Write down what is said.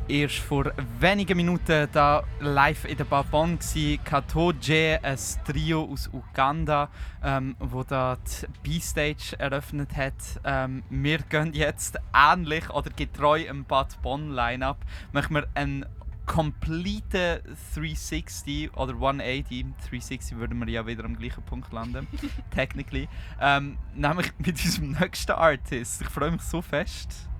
erst vor wenigen Minuten da live in der Babon gsi. Katoje, ein Trio aus Uganda, wo da die B-Stage eröffnet hat. Wir gehen jetzt ähnlich oder getreu im Bad Bonn Line-Up, machen wir einen kompletten 360 oder 180. 360 würden wir ja wieder am gleichen Punkt landen, technically. Nämlich mit unserem nächsten Artist. Ich freue mich so fest.